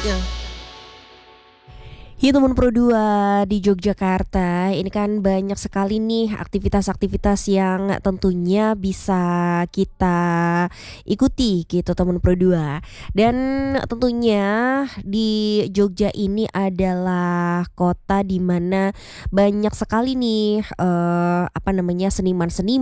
Ya. Ya teman Pro 2 di Yogyakarta, ini kan banyak sekali nih aktivitas-aktivitas yang tentunya bisa kita ikuti gitu teman Pro 2. Dan tentunya di Jogja ini adalah kota di mana banyak sekali nih apa namanya seniman-seniman